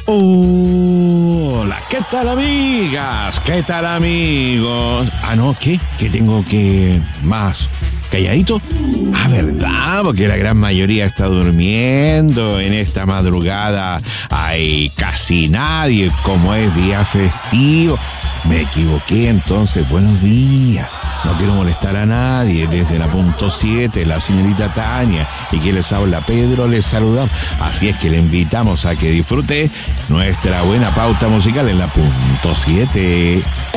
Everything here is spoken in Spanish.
Hola, ¿qué tal amigas? ¿Qué tal amigos? Ah, no, ¿qué? ¿Que tengo que más calladito? Ah, ¿verdad? Porque la gran mayoría está durmiendo en esta madrugada. Hay casi nadie, como es día festivo. Me equivoqué, entonces, buenos días. No quiero molestar a nadie. Desde la punto 7, la señorita Tania y quien les habla Pedro, les saludamos. Así es que le invitamos a que disfrute nuestra buena pauta musical en la punto 7.